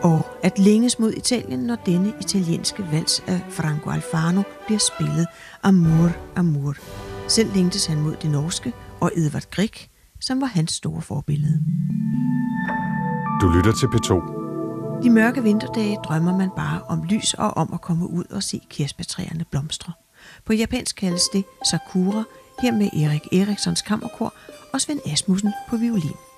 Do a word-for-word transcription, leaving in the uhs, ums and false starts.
Og at længes mod Italien, når denne italienske vals af Franco Alfano bliver spillet Amor, Amor. Selv længtes han mod det norske og Edvard Grieg, som var hans store forbillede. Du lytter til P to. De mørke vinterdage drømmer man bare om lys og om at komme ud og se kirsebærtræerne blomstre. På japansk kaldes det Sakura, her med Erik Erikssons kammerkor og Svend Asmussen på violin.